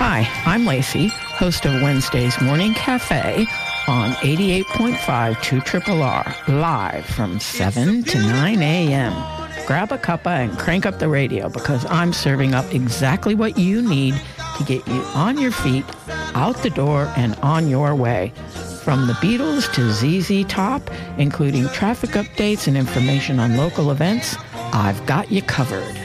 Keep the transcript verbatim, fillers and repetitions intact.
Hi, I'm Lacey, host of Wednesday's Morning Cafe on eighty-eight point five two Triple R, live from seven to nine a.m. Grab a cuppa and crank up the radio because I'm serving up exactly what you need to get you on your feet, out the door, and on your way. From the Beatles to Z Z Top, including traffic updates and information on local events, I've got you covered.